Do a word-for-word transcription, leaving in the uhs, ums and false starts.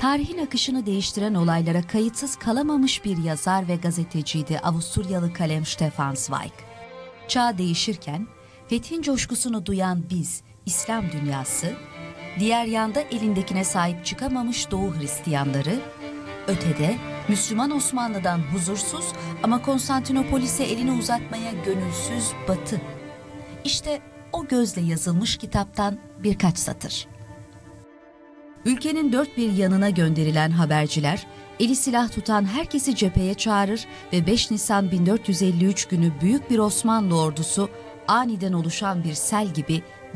Tarihin akışını değiştiren olaylara kayıtsız kalamamış bir yazar ve gazeteciydi Avusturyalı kalem Stefan Zweig. Çağ değişirken fethin coşkusunu duyan biz, İslam dünyası, diğer yanda elindekine sahip çıkamamış Doğu Hristiyanları, ötede Müslüman Osmanlı'dan huzursuz ama Konstantinopolis'e elini uzatmaya gönülsüz Batı. İşte o gözle yazılmış kitaptan birkaç satır. Ülkenin dört bir yanına gönderilen haberciler, eli silah tutan herkesi cepheye çağırır ve beş Nisan bin dört yüz elli üç günü büyük bir Osmanlı ordusu aniden oluşan bir sel gibi